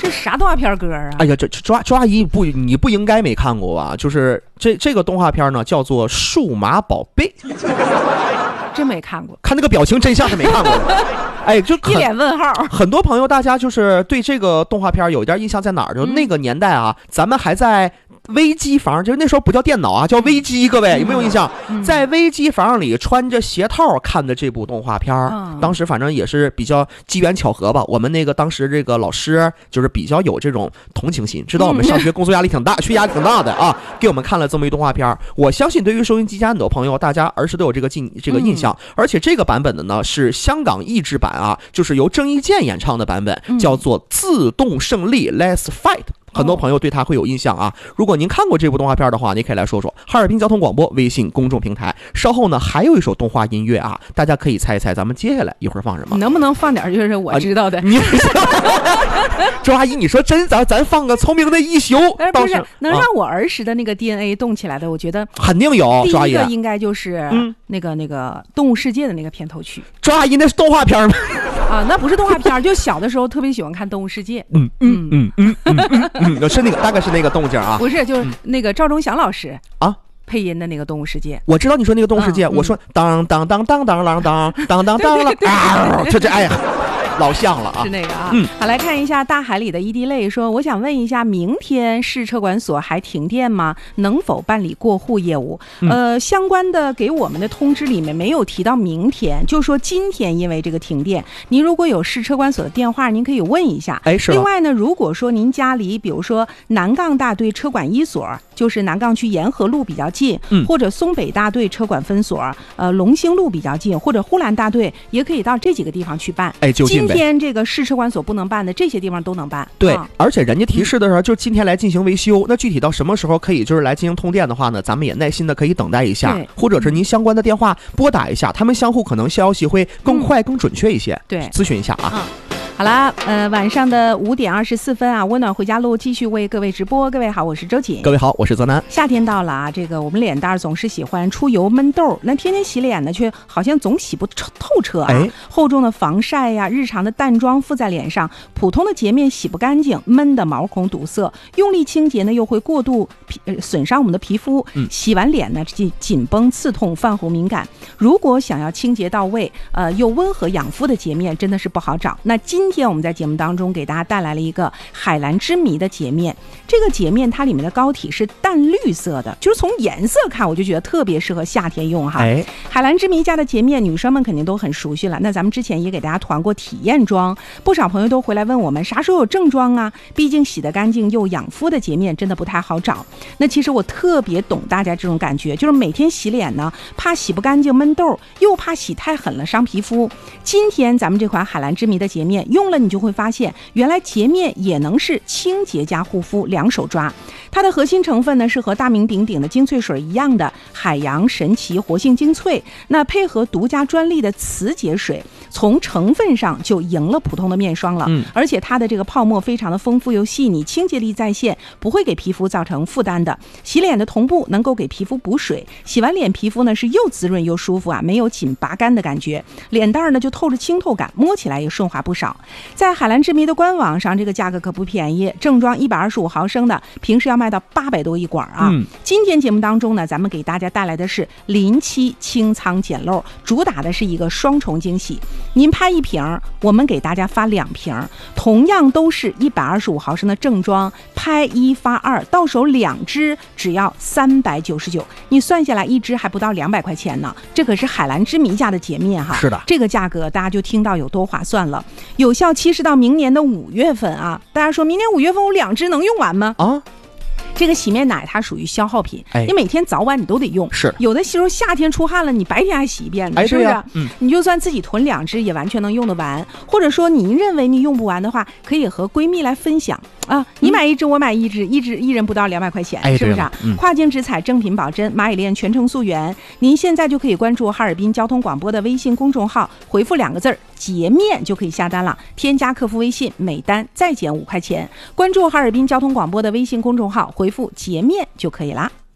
啥动画片歌啊？ 哎呀，周阿姨你不应该没看过吧？就是这个动画片呢，叫做《数码宝贝》。 真没看过， 看那个表情真像是没看过的。哎，就一脸问号。 很多朋友大家就是对这个动画片有一点印象在哪儿？就那个年代啊，咱们还在微机房，就是那时候不叫电脑啊，叫微机。各位有没有印象？在微机房里穿着鞋套看的这部动画片，当时反正也是比较机缘巧合吧。我们那个当时这个老师就是比较有这种同情心，知道我们上学工作压力挺大，学压力挺大的啊，给我们看了这么一动画片。我相信对于收音机家很多朋友，大家儿时都有这个印象。而且这个版本的呢是香港译制版啊，就是由郑伊健演唱的版本，叫做《自动胜利 Let's Fight》。很多朋友对他会有印象啊。如果您看过这部动画片的话，你可以来说说。哈尔滨交通广播微信公众平台，稍后呢还有一首动画音乐啊，大家可以猜一猜咱们接下来一会儿放什么。 能不能放点就是我知道的？ 周阿姨，你说真咱放个聪明的一宿， 不是能让我儿时的那个 DNA 动起来的，我觉得肯定有。 第一个应该就是那个动物世界的那个片头曲。 周阿姨那是动画片吗？ 啊，那不是动画片，就小的时候特别喜欢看动物世界。 是那个大概是那个动静啊？ 不是，就是那个赵忠祥老师啊配音的那个动物世界。 我知道你说那个动物世界，我说当当当当当当当当当当了，这哎呀。老像了啊， 是那个啊。好，来看一下大海里的一滴泪说，我想问一下，明天市车管所还停电吗？能否办理过户业务？相关的给我们的通知里面没有提到明天，就说今天因为这个停电，您如果有市车管所的电话，您可以问一下。 是。 另外呢，如果说您家离比如说南岗大队车管一所，就是南岗区沿河路比较近，或者松北大队车管分所，龙兴路比较近，或者呼兰大队，也可以到这几个地方去办。 就近呗。 今天这个市车管所不能办的，这些地方都能办。 对，而且人家提示的时候就今天来进行维修，那具体到什么时候可以就是来进行通电的话呢，咱们也耐心的可以等待一下，或者是您相关的电话拨打一下，他们相互可能消息会更快更准确一些。 对， 咨询一下啊。 好啦，晚上的5点24分啊，温暖回家路继续为各位直播。各位好，我是周瑾。 各位好，我是泽南。 夏天到了啊，这个我们脸蛋总是喜欢出油闷痘，那天天洗脸呢，却好像总洗不透彻啊。厚重的防晒呀，日常的淡妆敷在脸上，普通的洁面洗不干净，闷的毛孔堵塞，用力清洁呢又会过度损伤我们的皮肤。洗完脸呢紧绷刺痛泛红敏感。如果想要清洁到位，又温和养肤的洁面真的是不好找。那今天我们在节目当中给大家带来了一个海蓝之谜的洁面，这个洁面它里面的膏体是淡绿色的，就是从颜色看我就觉得特别适合夏天用哈。海蓝之谜家的洁面女生们肯定都很熟悉了，那咱们之前也给大家团过体验装，不少朋友都回来问我们啥时候有正装啊，毕竟洗得干净又养肤的洁面真的不太好找。那其实我特别懂大家这种感觉，就是每天洗脸呢怕洗不干净闷痘，又怕洗太狠了伤皮肤。今天咱们这款海蓝之谜的洁面用了你就会发现，原来洁面也能是清洁加护肤两手抓。它的核心成分呢是和大名鼎鼎的精粹水一样的海洋神奇活性精粹，那配合独家专利的磁洁水，从成分上就赢了普通的面霜了。而且它的这个泡沫非常的丰富又细腻，清洁力在线，不会给皮肤造成负担的。洗脸的同步能够给皮肤补水，洗完脸皮肤呢是又滋润又舒服啊，没有紧拔干的感觉，脸蛋呢就透着清透感，摸起来也顺滑不少。在海蓝之谜的官网上，这个价格可不便宜，正装125毫升的平时要卖到800多一管啊。今天节目当中呢，咱们给大家带来的是临期清仓捡漏，主打的是一个双重惊喜。您拍1瓶，我们给大家发2瓶，同样都是125毫升的正装，拍1发2，到手2支只要399，你算下来1支还不到200块钱呢。这可是海蓝之谜家的洁面哈。 是的， 这个价格大家就听到有多划算了。有效期是到明年的5月份啊。大家说明年5月份我2支能用完吗？这个洗面奶它属于消耗品，你每天早晚你都得用。 是有的时候夏天出汗了，你白天还洗一遍呢，是不是？你就算自己囤2支也完全能用得完。或者说您认为你用不完的话，可以和闺蜜来分享啊，你买1支我买1支，一人不到200块钱，是不是？跨境直采，正品保真，蚂蚁链全程溯源。您现在就可以关注哈尔滨交通广播的微信公众号，回复2个字洁面就可以下单了，添加客服微信，每单再减5块钱。关注哈尔滨交通广播的微信公众号，回复洁面就可以啦。